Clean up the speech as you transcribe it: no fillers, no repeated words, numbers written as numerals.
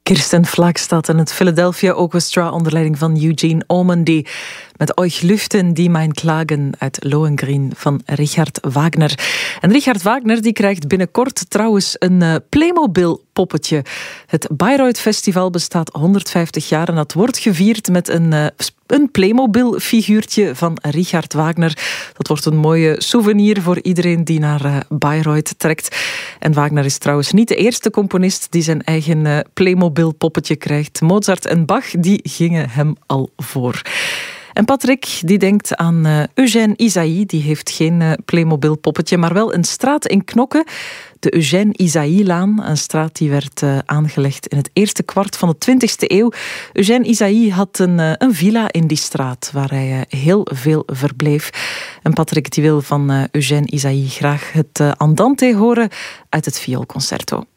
Kirsten Flagstad en het Philadelphia Orchestra onder leiding van Eugene Ormandy met Euch Lüften die mijn klagen uit Lohengrin van Richard Wagner. En Richard Wagner die krijgt binnenkort trouwens een Playmobil-poppetje. Het Bayreuth Festival bestaat 150 jaar en dat wordt gevierd met een Playmobil-figuurtje van Richard Wagner. Dat wordt een mooie souvenir voor iedereen die naar Bayreuth trekt. En Wagner is trouwens niet de eerste componist die zijn eigen Playmobil-poppetje krijgt. Mozart en Bach die gingen hem al voor. En Patrick die denkt aan Eugène Ysaÿe. Die heeft geen Playmobil-poppetje, maar wel een straat in Knokke. De Eugène Ysaÿe-laan. Een straat die werd aangelegd in het eerste kwart van de 20e eeuw. Eugène Ysaÿe had een villa in die straat waar hij heel veel verbleef. En Patrick die wil van Eugène Ysaÿe graag het Andante horen uit het vioolconcerto.